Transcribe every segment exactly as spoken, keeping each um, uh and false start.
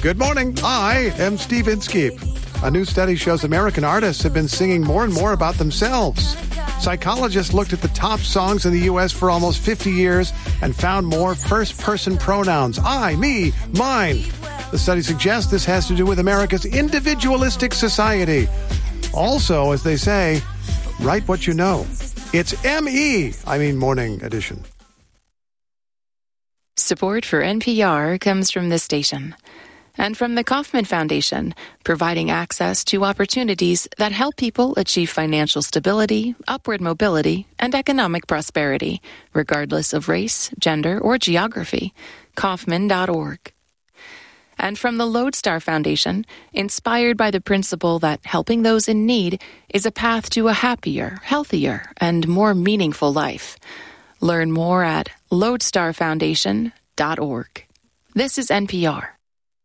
Good morning. I am Steve Inskeep. A new study shows American artists have been singing more and more about themselves. Psychologists looked at the top songs in the U S for almost fifty years and found more first-person pronouns. I, me, mine. The study suggests this has to do with America's individualistic society. Also, as they say, write what you know. It's M E, I mean Morning Edition. Support for N P R comes from this station and from the Kauffman Foundation, providing access to opportunities that help people achieve financial stability, upward mobility, and economic prosperity, regardless of race, gender, or geography. Kauffman dot org. And from the Lodestar Foundation, inspired by the principle that helping those in need is a path to a happier, healthier, and more meaningful life. Learn more at lodestar foundation dot org. This is N P R.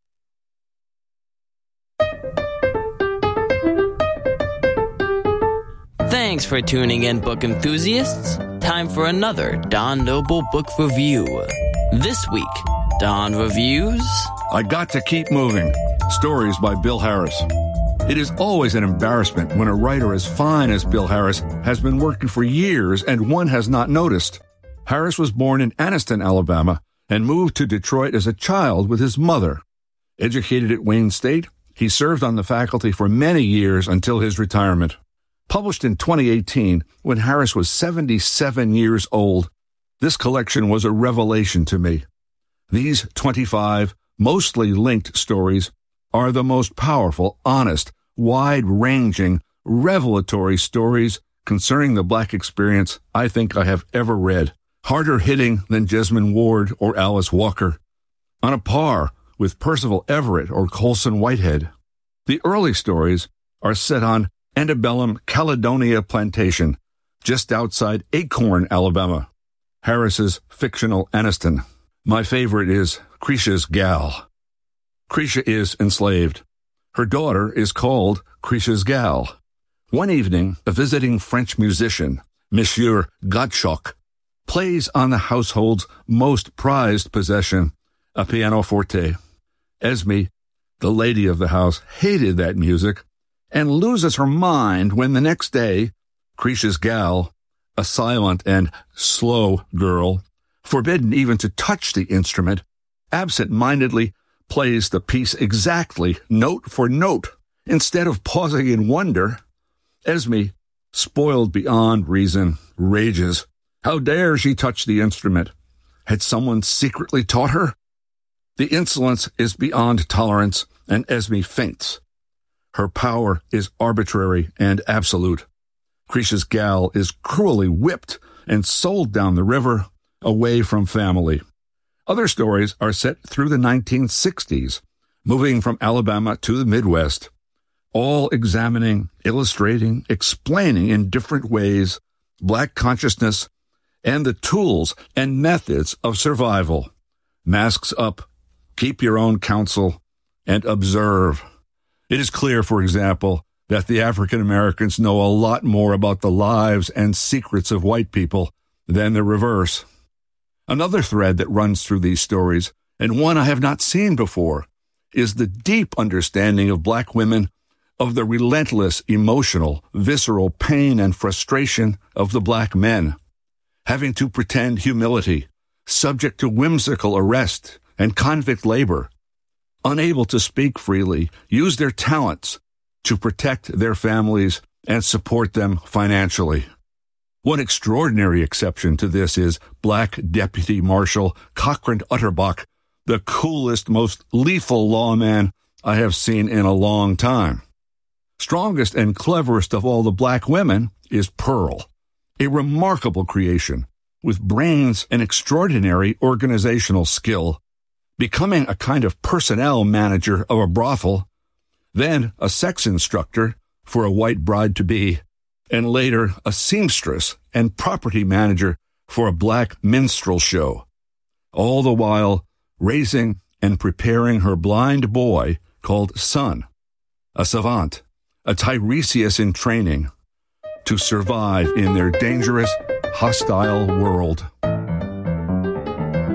Thanks for tuning in, book enthusiasts. Time for another Don Noble book review. This week, Don reviews... I Got to Keep Moving. Stories by Bill Harris. It is always an embarrassment when a writer as fine as Bill Harris has been working for years and one has not noticed. Harris was born in Anniston, Alabama, and moved to Detroit as a child with his mother. Educated at Wayne State, he served on the faculty for many years until his retirement. Published in twenty eighteen, when Harris was seventy-seven years old, this collection was a revelation to me. These twenty-five, mostly linked stories are the most powerful, honest, wide-ranging, revelatory stories concerning the Black experience I think I have ever read. Harder hitting than Jesmyn Ward or Alice Walker. On a par with Percival Everett or Colson Whitehead. The early stories are set on Antebellum Caledonia Plantation, just outside Acorn, Alabama. Harris's fictional Anniston. My favorite is Cresha's Gal. Cresha is enslaved. Her daughter is called Cresha's Gal. One evening, a visiting French musician, Monsieur Gottschalk, plays on the household's most prized possession, a pianoforte. Esme, the lady of the house, hated that music and loses her mind when the next day, Cresha's Gal, a silent and slow girl, forbidden even to touch the instrument, absent-mindedly plays the piece exactly, note for note, instead of pausing in wonder. Esme, spoiled beyond reason, rages. How dare she touch the instrument? Had someone secretly taught her? The insolence is beyond tolerance, and Esme faints. Her power is arbitrary and absolute. Cresha's Gal is cruelly whipped and sold down the river, away from family. Other stories are set through the nineteen sixties, moving from Alabama to the Midwest, all examining, illustrating, explaining in different ways Black consciousness and the tools and methods of survival. Masks up, keep your own counsel, and observe. It is clear, for example, that the African Americans know a lot more about the lives and secrets of white people than the reverse. Another thread that runs through these stories, and one I have not seen before, is the deep understanding of Black women of the relentless, emotional, visceral pain and frustration of the Black men, having to pretend humility, subject to whimsical arrest and convict labor, unable to speak freely, use their talents to protect their families and support them financially. One extraordinary exception to this is Black Deputy Marshal Cochran Utterbach, the coolest, most lethal lawman I have seen in a long time. Strongest and cleverest of all the Black women is Pearl, a remarkable creation with brains and extraordinary organizational skill, becoming a kind of personnel manager of a brothel, then a sex instructor for a white bride-to-be, and later a seamstress and property manager for a Black minstrel show, all the while raising and preparing her blind boy called Son, a savant, a Tiresias in training, to survive in their dangerous, hostile world.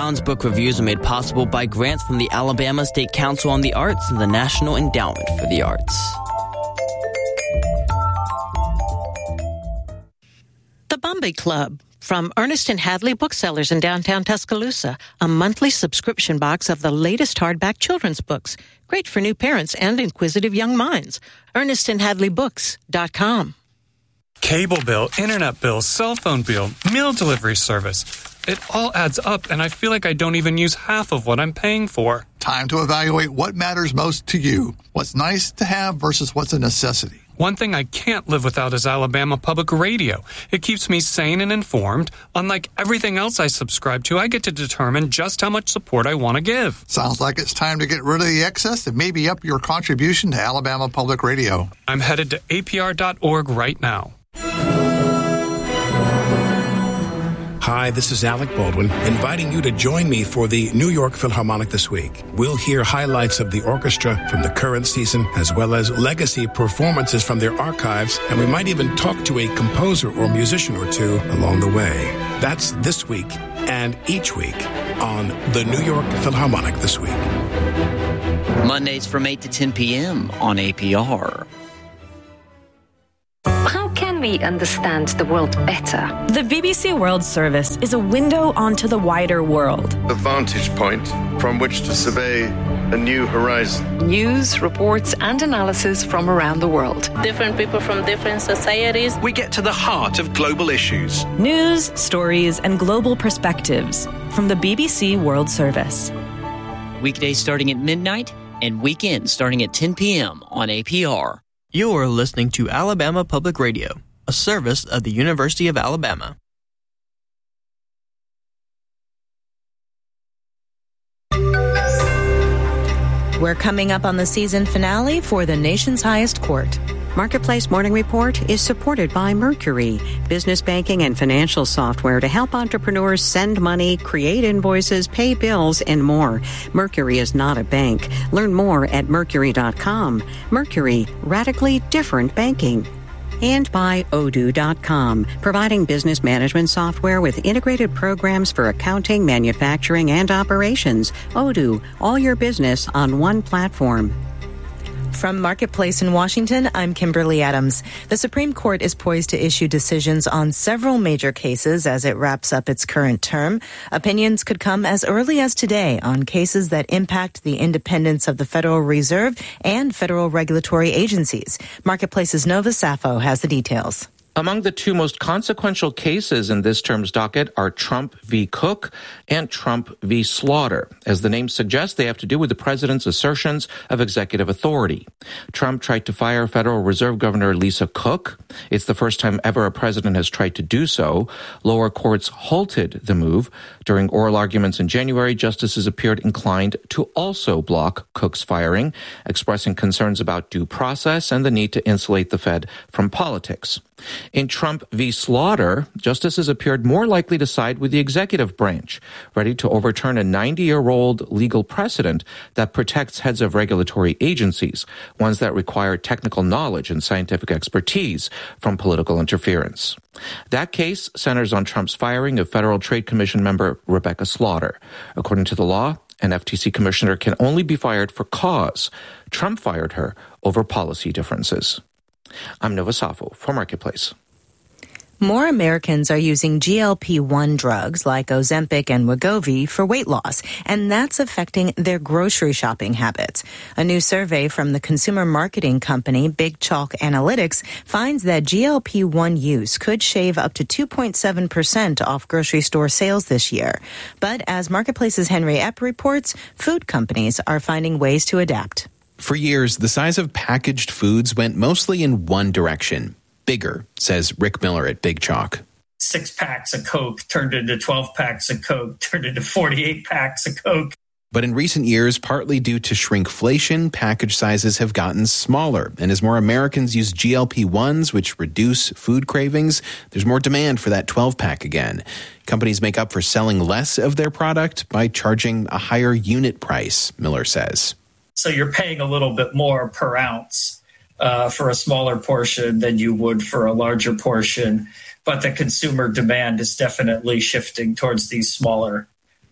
Don's book reviews are made possible by grants from the Alabama State Council on the Arts and the National Endowment for the Arts. The Bombay Club, from Ernest and Hadley Booksellers in downtown Tuscaloosa, a monthly subscription box of the latest hardback children's books. Great for new parents and inquisitive young minds. ernest and hadley books dot com. Cable bill, internet bill, cell phone bill, meal delivery service. It all adds up, and I feel like I don't even use half of what I'm paying for. Time to evaluate what matters most to you. What's nice to have versus what's a necessity. One thing I can't live without is Alabama Public Radio. It keeps me sane and informed. Unlike everything else I subscribe to, I get to determine just how much support I want to give. Sounds like it's time to get rid of the excess and maybe up your contribution to Alabama Public Radio. I'm headed to A P R dot org right now. Hi, this is Alec Baldwin, inviting you to join me for the New York Philharmonic this week. We'll hear highlights of the orchestra from the current season, as well as legacy performances from their archives, and we might even talk to a composer or musician or two along the way. That's this week and each week on the New York Philharmonic this week. Mondays from eight to ten p.m. on A P R. How can we understand the world better? The B B C World Service is a window onto the wider world. A vantage point from which to survey a new horizon. News, reports, and analysis from around the world. Different people from different societies. We get to the heart of global issues. News, stories, and global perspectives from the B B C World Service. Weekdays starting at midnight and weekends starting at ten p.m. on A P R. You are listening to Alabama Public Radio, a service of the University of Alabama. We're coming up on the season finale for the nation's highest court. Marketplace Morning Report is supported by Mercury, business banking and financial software to help entrepreneurs send money, create invoices, pay bills, and more. Mercury is not a bank. Learn more at mercury dot com. Mercury, radically different banking. And by odoo dot com, providing business management software with integrated programs for accounting, manufacturing, and operations. Odoo, all your business on one platform. From Marketplace in Washington, I'm Kimberly Adams. The Supreme Court is poised to issue decisions on several major cases as it wraps up its current term. Opinions could come as early as today on cases that impact the independence of the Federal Reserve and federal regulatory agencies. Marketplace's Nova Safo has the details. Among the two most consequential cases in this term's docket are Trump v. Cook and Trump v. Slaughter. As the name suggests, they have to do with the president's assertions of executive authority. Trump tried to fire Federal Reserve Governor Lisa Cook. It's the first time ever a president has tried to do so. Lower courts halted the move. During oral arguments in January, justices appeared inclined to also block Cook's firing, expressing concerns about due process and the need to insulate the Fed from politics. In Trump v. Slaughter, justices appeared more likely to side with the executive branch, ready to overturn a ninety-year-old legal precedent that protects heads of regulatory agencies, ones that require technical knowledge and scientific expertise from political interference. That case centers on Trump's firing of Federal Trade Commission member Rebecca Slaughter. According to the law, an F T C commissioner can only be fired for cause. Trump fired her over policy differences. I'm Nova Safo for Marketplace. More Americans are using G L P one drugs like Ozempic and Wegovy for weight loss, and that's affecting their grocery shopping habits. A new survey from the consumer marketing company Big Chalk Analytics finds that G L P one use could shave up to two point seven percent off grocery store sales this year. But as Marketplace's Henry Epp reports, food companies are finding ways to adapt. For years, the size of packaged foods went mostly in one direction. Bigger, says Rick Miller at Big Chalk. Six packs of Coke turned into twelve packs of Coke, turned into forty-eight packs of Coke. But in recent years, partly due to shrinkflation, package sizes have gotten smaller. And as more Americans use G L P ones, which reduce food cravings, there's more demand for that twelve-pack again. Companies make up for selling less of their product by charging a higher unit price, Miller says. So you're paying a little bit more per ounce uh, for a smaller portion than you would for a larger portion. But the consumer demand is definitely shifting towards these smaller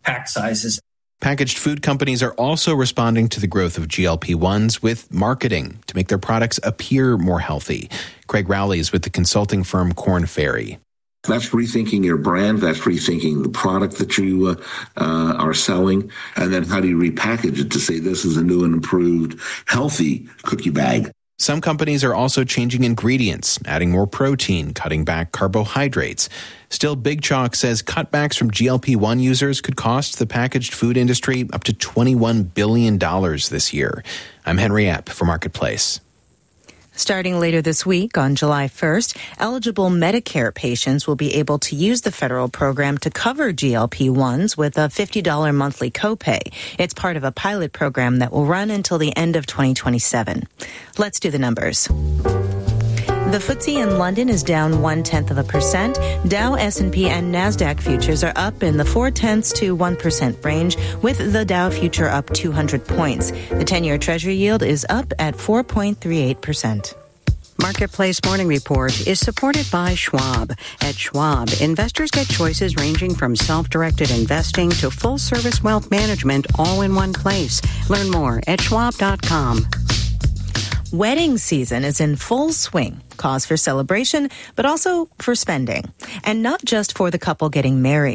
pack sizes. Packaged food companies are also responding to the growth of G L P ones with marketing to make their products appear more healthy. Craig Rowley is with the consulting firm Korn Ferry. That's rethinking your brand. That's rethinking the product that you uh, uh, are selling. And then how do you repackage it to say this is a new and improved healthy cookie bag? Some companies are also changing ingredients, adding more protein, cutting back carbohydrates. Still, Big Chalk says cutbacks from G L P one users could cost the packaged food industry up to twenty-one billion dollars this year. I'm Henry Epp for Marketplace. Starting later this week, on July first, eligible Medicare patients will be able to use the federal program to cover G L P ones with a fifty dollars monthly copay. It's part of a pilot program that will run until the end of twenty twenty-seven. Let's do the numbers. The F T S E in London is down one-tenth of a percent. Dow, S and P, and NASDAQ futures are up in the four-tenths to one percent range, with the Dow future up two hundred points. The ten-year Treasury yield is up at four point three eight percent. Marketplace Morning Report is supported by Schwab. At Schwab, investors get choices ranging from self-directed investing to full-service wealth management all in one place. Learn more at schwab dot com. Wedding season is in full swing. Cause for celebration, but also for spending. And not just for the couple getting married.